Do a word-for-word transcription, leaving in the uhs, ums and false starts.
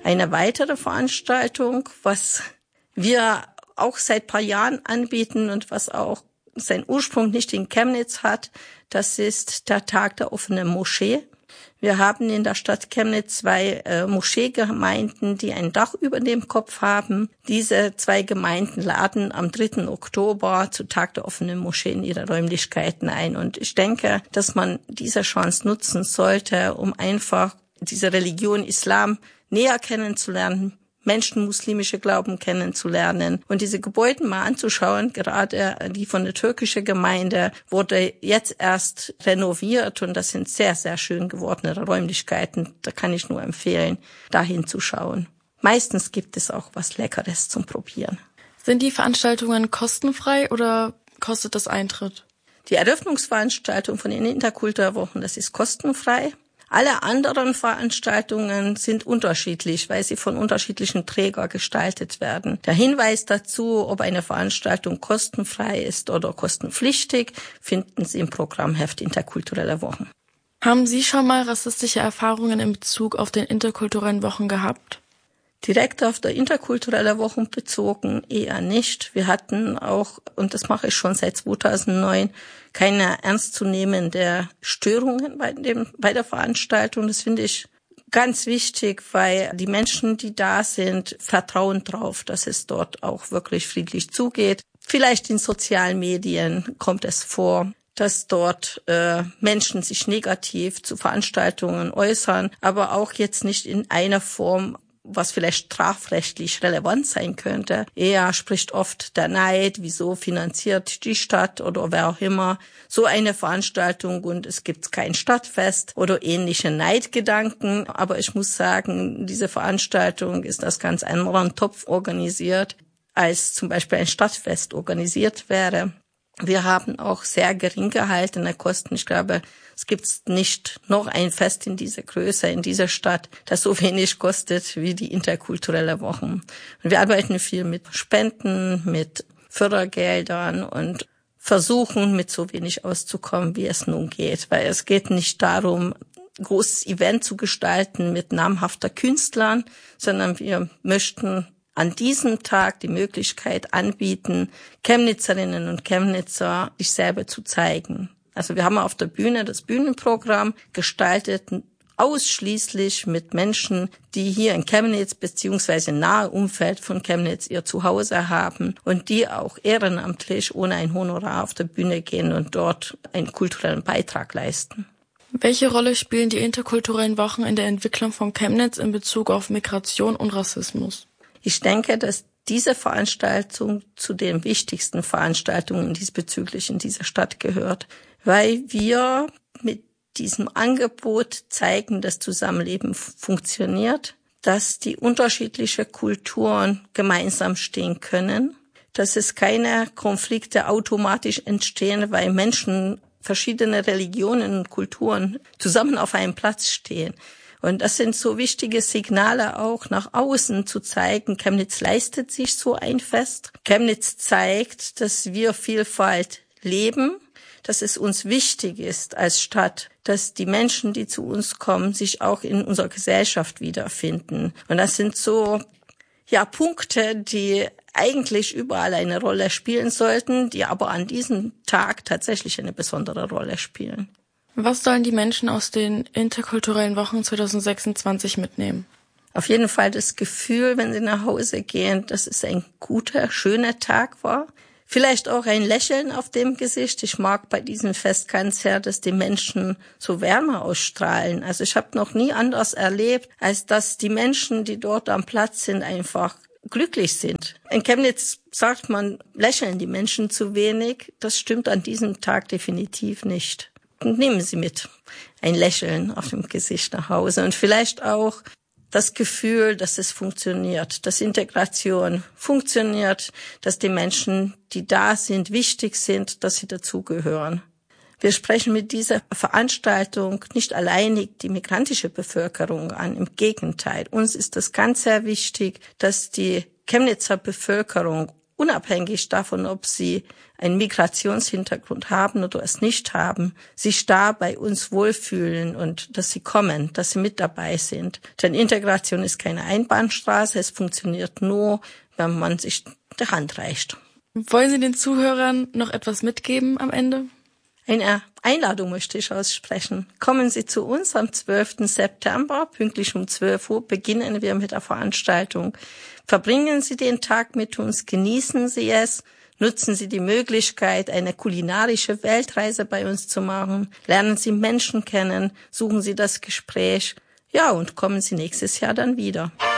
Eine weitere Veranstaltung, was wir auch seit ein paar Jahren anbieten und was auch seinen Ursprung nicht in Chemnitz hat, das ist der Tag der offenen Moschee. Wir haben in der Stadt Chemnitz zwei äh, Moscheegemeinden, die ein Dach über dem Kopf haben. Diese zwei Gemeinden laden am dritten Oktober zu Tag der offenen Moschee in ihre Räumlichkeiten ein. Und ich denke, dass man diese Chance nutzen sollte, um einfach diese Religion Islam näher kennenzulernen, Menschen muslimische Glauben kennenzulernen und diese Gebäude mal anzuschauen. Gerade die von der türkischen Gemeinde wurde jetzt erst renoviert und das sind sehr, sehr schön gewordene Räumlichkeiten. Da kann ich nur empfehlen, dahin zu schauen. Meistens gibt es auch was Leckeres zum Probieren. Sind die Veranstaltungen kostenfrei oder kostet das Eintritt? Die Eröffnungsveranstaltung von den Interkulturwochen, das ist kostenfrei. Alle anderen Veranstaltungen sind unterschiedlich, weil sie von unterschiedlichen Trägern gestaltet werden. Der Hinweis dazu, ob eine Veranstaltung kostenfrei ist oder kostenpflichtig, finden Sie im Programmheft Interkulturelle Wochen. Haben Sie schon mal rassistische Erfahrungen in Bezug auf den interkulturellen Wochen gehabt? Direkt auf der interkulturelle Wochen bezogen eher nicht. Wir hatten auch, und das mache ich schon seit zweitausendneun, keine ernstzunehmende Störungen bei dem, bei der Veranstaltung. Das finde ich ganz wichtig, weil die Menschen, die da sind, vertrauen drauf, dass es dort auch wirklich friedlich zugeht. Vielleicht in sozialen Medien kommt es vor, dass dort äh, Menschen sich negativ zu Veranstaltungen äußern, aber auch jetzt nicht in einer Form, was vielleicht strafrechtlich relevant sein könnte. Eher spricht oft der Neid, wieso finanziert die Stadt oder wer auch immer so eine Veranstaltung und es gibt kein Stadtfest oder ähnliche Neidgedanken. Aber ich muss sagen, diese Veranstaltung ist aus ganz anderen Topf organisiert, als zum Beispiel ein Stadtfest organisiert wäre. Wir haben auch sehr gering gehaltene Kosten. Ich glaube, es gibt nicht noch ein Fest in dieser Größe, in dieser Stadt, das so wenig kostet wie die interkulturelle Wochen. Und wir arbeiten viel mit Spenden, mit Fördergeldern und versuchen, mit so wenig auszukommen, wie es nun geht. Weil es geht nicht darum, ein großes Event zu gestalten mit namhafter Künstlern, sondern wir möchten an diesem Tag die Möglichkeit anbieten, Chemnitzerinnen und Chemnitzer sich selber zu zeigen. Also wir haben auf der Bühne das Bühnenprogramm gestaltet, ausschließlich mit Menschen, die hier in Chemnitz beziehungsweise im nahe Umfeld von Chemnitz ihr Zuhause haben und die auch ehrenamtlich ohne ein Honorar auf der Bühne gehen und dort einen kulturellen Beitrag leisten. Welche Rolle spielen die interkulturellen Wochen in der Entwicklung von Chemnitz in Bezug auf Migration und Rassismus? Ich denke, dass diese Veranstaltung zu den wichtigsten Veranstaltungen diesbezüglich in dieser Stadt gehört, weil wir mit diesem Angebot zeigen, dass Zusammenleben funktioniert, dass die unterschiedlichen Kulturen gemeinsam stehen können, dass es keine Konflikte automatisch entstehen, weil Menschen verschiedene Religionen und Kulturen zusammen auf einem Platz stehen. Und das sind so wichtige Signale auch nach außen zu zeigen, Chemnitz leistet sich so ein Fest. Chemnitz zeigt, dass wir Vielfalt leben, dass es uns wichtig ist als Stadt, dass die Menschen, die zu uns kommen, sich auch in unserer Gesellschaft wiederfinden. Und das sind so, ja, Punkte, die eigentlich überall eine Rolle spielen sollten, die aber an diesem Tag tatsächlich eine besondere Rolle spielen. Was sollen die Menschen aus den interkulturellen Wochen zwanzig sechsundzwanzig mitnehmen? Auf jeden Fall das Gefühl, wenn sie nach Hause gehen, dass es ein guter, schöner Tag war. Vielleicht auch ein Lächeln auf dem Gesicht. Ich mag bei diesem Fest ganz sehr, dass die Menschen so Wärme ausstrahlen. Also ich habe noch nie anders erlebt, als dass die Menschen, die dort am Platz sind, einfach glücklich sind. In Chemnitz sagt man, lächeln die Menschen zu wenig. Das stimmt an diesem Tag definitiv nicht. Und nehmen Sie mit ein Lächeln auf dem Gesicht nach Hause und vielleicht auch das Gefühl, dass es funktioniert, dass Integration funktioniert, dass die Menschen, die da sind, wichtig sind, dass sie dazugehören. Wir sprechen mit dieser Veranstaltung nicht alleinig die migrantische Bevölkerung an, im Gegenteil. Uns ist das ganz sehr wichtig, dass die Chemnitzer Bevölkerung unabhängig davon, ob sie einen Migrationshintergrund haben oder es nicht haben, sich da bei uns wohlfühlen und dass sie kommen, dass sie mit dabei sind. Denn Integration ist keine Einbahnstraße, es funktioniert nur, wenn man sich die Hand reicht. Wollen Sie den Zuhörern noch etwas mitgeben am Ende? Eine Einladung möchte ich aussprechen. Kommen Sie zu uns am zwölften September, pünktlich um zwölf Uhr beginnen wir mit der Veranstaltung. Verbringen Sie den Tag mit uns, genießen Sie es, nutzen Sie die Möglichkeit, eine kulinarische Weltreise bei uns zu machen, lernen Sie Menschen kennen, suchen Sie das Gespräch, ja, und kommen Sie nächstes Jahr dann wieder.